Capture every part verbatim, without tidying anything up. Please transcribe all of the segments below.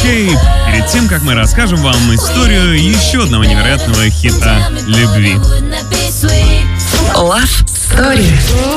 Escape. Перед тем, как мы расскажем вам историю еще одного невероятного хита любви. Love Story.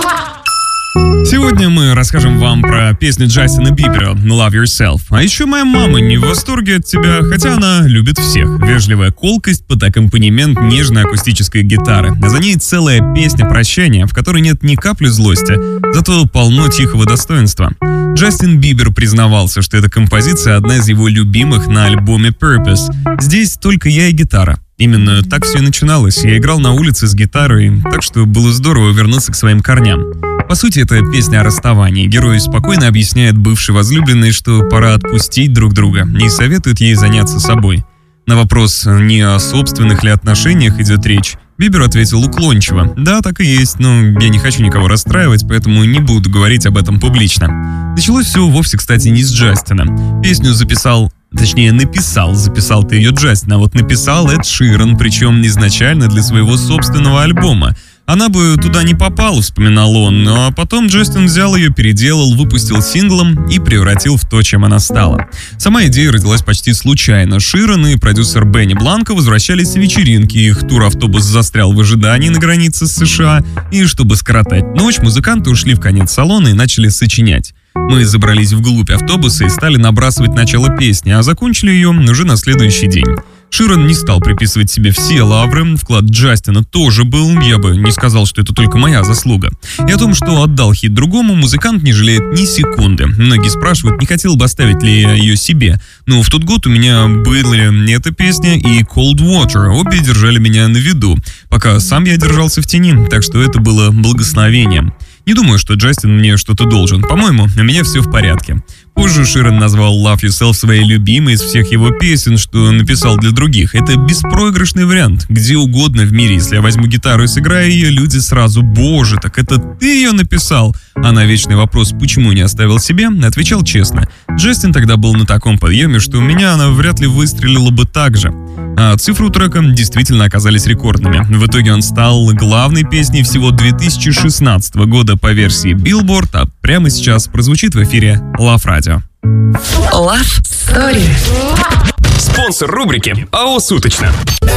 Сегодня мы расскажем вам про песню Джастина Бибера «Love Yourself». А еще моя мама не в восторге от тебя, хотя она любит всех. Вежливая колкость под аккомпанемент нежной акустической гитары. А за ней целая песня прощания, в которой нет ни капли злости, зато полно тихого достоинства. Джастин Бибер признавался, что эта композиция одна из его любимых на альбоме Purpose. Здесь только я и гитара. Именно так все и начиналось. Я играл на улице с гитарой, так что было здорово вернуться к своим корням. По сути, это песня о расставании. Герой спокойно объясняет бывшей возлюбленной, что пора отпустить друг друга, и советует ей заняться собой. На вопрос, не о собственных ли отношениях идет речь, Бибер ответил уклончиво: «Да, так и есть, но я не хочу никого расстраивать, поэтому не буду говорить об этом публично». Началось все вовсе, кстати, не с Джастина. Песню записал, точнее написал, записал-то ее Джастин, а вот написал Эд Ширан, причем изначально для своего собственного альбома. Она бы туда не попала, вспоминал он, но потом Джастин взял ее, переделал, выпустил синглом и превратил в то, чем она стала. Сама идея родилась почти случайно. Ширан и продюсер Бенни Бланко возвращались с вечеринки, их тур-автобус застрял в ожидании на границе с США, и чтобы скоротать ночь, музыканты ушли в конец салона и начали сочинять. Мы забрались вглубь автобуса и стали набрасывать начало песни, а закончили ее уже на следующий день. Ширан не стал приписывать себе все лавры, вклад Джастина тоже был, я бы не сказал, что это только моя заслуга. И о том, что отдал хит другому, музыкант не жалеет ни секунды. Многие спрашивают, не хотел бы оставить ли я ее себе. Но в тот год у меня были эта песня и Cold Water, обе держали меня на виду, пока сам я держался в тени, так что это было благословением. Не думаю, что Джастин мне что-то должен. По-моему, у меня все в порядке. Позже Ширан назвал Love Yourself своей любимой из всех его песен, что написал для других. Это беспроигрышный вариант. Где угодно в мире, если я возьму гитару и сыграю ее, люди сразу: «Боже, так это ты ее написал?» А на вечный вопрос, почему не оставил себе, отвечал честно: Джастин тогда был на таком подъеме, что у меня она вряд ли выстрелила бы так же. А цифры у трека действительно оказались рекордными. В итоге он стал главной песней всего две тысячи шестнадцатого года по версии Billboard, а прямо сейчас прозвучит в эфире Love Radio. Love Story. Спонсор рубрики АО «Суточно».